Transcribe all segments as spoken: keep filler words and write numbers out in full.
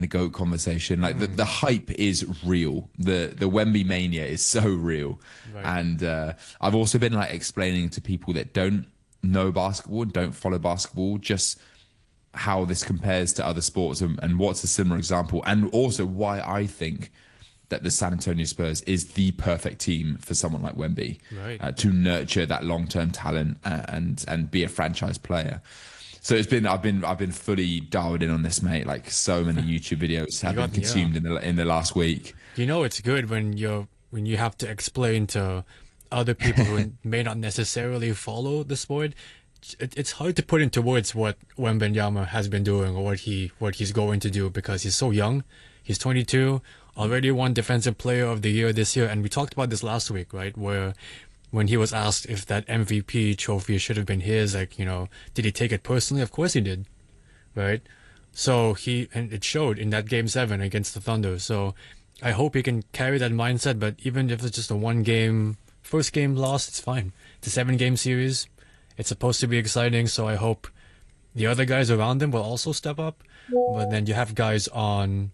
the GOAT conversation. Like the, Mm, the hype is real. The the Wemby mania is so real. right. And uh, I've also been like explaining to people that don't know basketball and don't follow basketball just how this compares to other sports and, and what's a similar example, and also why I think that the San Antonio Spurs is the perfect team for someone like Wemby Right. uh, to nurture that long-term talent uh, and and be a franchise player. So it's been I've been I've been fully dialed in on this, mate. Like so many YouTube videos You have been got yeah. consumed in the in the last week. You know it's good when you're when you have to explain to other people who may not necessarily follow the sport. It, it's hard to put into words what Wembanyama has been doing or what he what he's going to do because he's so young. He's twenty-two, already won Defensive Player of the Year this year, and we talked about this last week, right? Where when he was asked if that M V P trophy should have been his, like, you know, did he take it personally? Of course he did, right? So he, and it showed in that game seven against the Thunder. So I hope he can carry that mindset, but even if it's just a one game, first game loss, it's fine. It's a seven game series. It's supposed to be exciting, so I hope the other guys around him will also step up. But then you have guys on,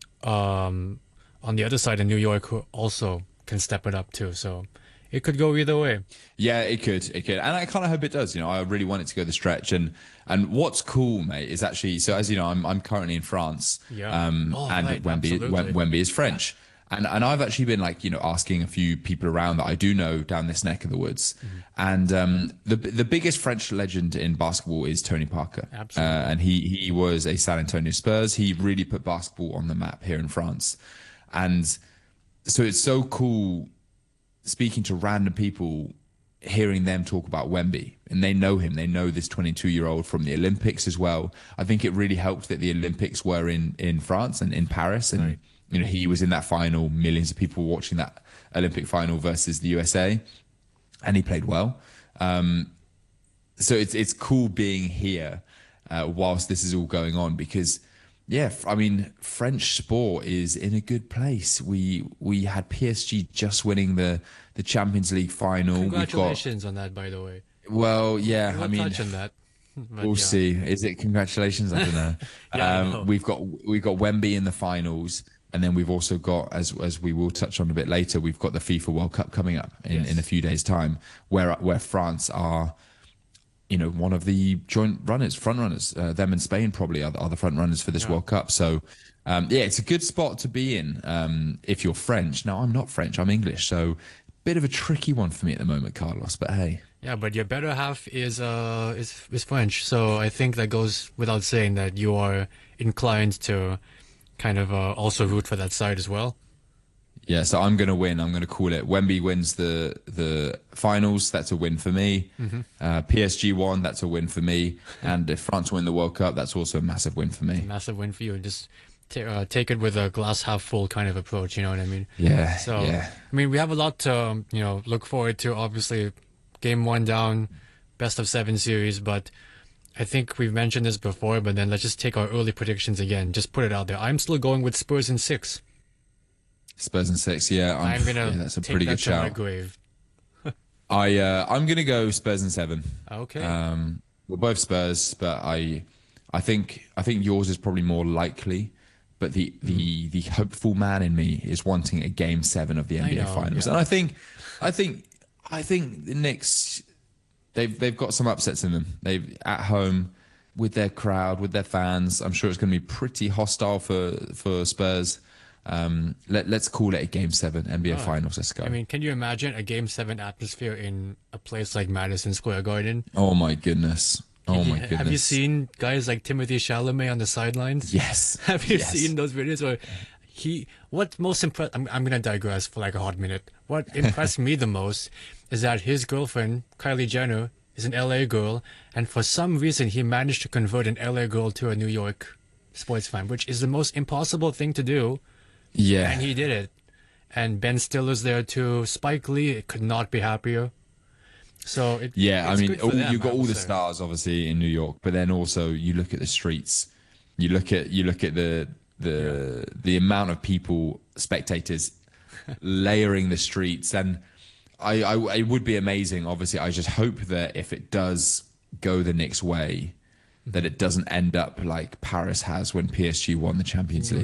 um, on the other side in New York who also can step it up too. So it could go either way. Yeah, it could, it could, and I kind of hope it does. You know, I really want it to go the stretch. And and what's cool, mate, is actually so as you know, I'm I'm currently in France, Yeah. um, Oh, and right. Wemby Wem- Absolutely. Wemby is French, and and I've actually been like you know asking a few people around that I do know down this neck of the woods, Mhm. and um, the the biggest French legend in basketball is Tony Parker, uh, Absolutely. and he he was a San Antonio Spurs. He really put basketball on the map here in France, and so it's so cool speaking to random people, hearing them talk about Wemby, and they know him. They know this twenty-two year old from the Olympics as well. I think it really helped that the Olympics were in in France and in Paris, and Right. you know he was in that final. Millions of people watching that Olympic final versus the U S A, and he played well. Um, so it's it's cool being here uh, whilst this is all going on because yeah, I mean French sport is in a good place. We we had P S G just winning the the Champions League final. We've got Congratulations on that, by the way. well, yeah, I We'll mean touch on that. But we'll yeah. see. Is it congratulations? I don't know. Yeah, I Um, know. we've got we've got Wemby in the finals. And then we've also got, as as we will touch on a bit later, we've got the FIFA World Cup coming up in, in a Yes. few days' time, where where France are you know, one of the joint runners, front runners. Uh, them and Spain probably are the, are the front runners for this Yeah. World Cup. So, um, yeah, it's a good spot to be in um, if you're French. Now, I'm not French, I'm English. So, bit of a tricky one for me at the moment, Carlos. But hey, Yeah, but your better half is uh is is French, so I think that goes without saying that you are inclined to kind of uh, also root for that side as well. yeah, so I'm going to win. I'm going to call it. Wemby wins the the finals. That's a win for me. Hmm. Uh, P S G won. That's a win for me. And if France win the World Cup, that's also a massive win for It's a me. massive win for you. Just ta uh, take it with a glass half full kind of approach. You know what I mean? Yeah, So, yeah. I mean, we have a lot to um, you know look forward to. Obviously, game one down, best of seven series, but I think we've mentioned this before. But then let's just take our early predictions again. Just put it out there. I'm still going with Spurs in six. Spurs and six. Yeah, I'm, I'm yeah, gonna that's a take pretty that good to my shout. grave. I uh, I'm gonna go Spurs and seven. Okay. Um, we're both Spurs, but I I think I think yours is probably more likely. But the the the hopeful man in me is wanting a game seven of the I N B A know. Finals, Yeah. and I think I think I think the Knicks they've they've got some upsets in them. They've at home with their crowd, with their fans. I'm sure it's going to be pretty hostile for for Spurs. Um, let let's call it a game seven N B A Oh, Finals. Let's I go. mean, can you imagine a game seven atmosphere in a place like Madison Square Garden? Oh my goodness. Can Oh you, my have you goodness. seen guys like Timothy Chalamet on the sidelines? Yes. Have you Yes. seen those videos where he, what most impressed, I'm, I'm gonna digress for like a hot minute. What impressed me the most is that his girlfriend, Kylie Jenner, is an L A girl, and for some reason he managed to convert an L A girl to a New York sports fan, which is the most impossible thing to do, and Yeah. he did it. And Ben Stiller's there too. Spike Lee could not be happier. So it Yeah. I it's mean, good for all, them, you've I got will all the say. stars obviously in New York, but then also you look at the streets. You look at you look at the Yeah. the the amount of people, spectators, layering the streets, and I, I it would be amazing. Obviously, I just hope that if it does go the Knicks' way, that it doesn't end up like Paris has when P S G won the Champions League.